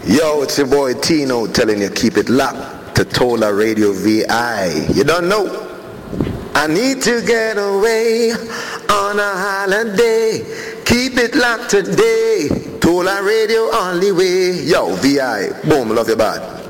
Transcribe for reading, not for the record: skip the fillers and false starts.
Yo, it's your boy Tino telling you keep it locked to Tola Radio VI. You don't know? I need to get away on a holiday. Keep it locked today. Tola Radio only way. Yo, VI. Boom, love you bad.